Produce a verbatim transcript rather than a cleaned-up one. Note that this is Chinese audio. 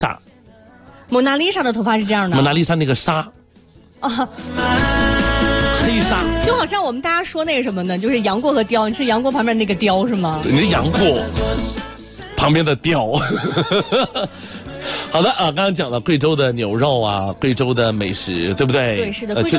大。 蒙娜丽莎的头发是这样的。 蒙娜丽莎那个纱。 啊。 黑纱。 就好像我们大家说那个什么呢，就是杨过和雕，你是杨过旁边那个雕是吗？ 对，你是杨过旁边的雕。好的啊，刚刚讲了贵州的牛肉啊，贵州的美食，对不对？ 对，是的，贵州。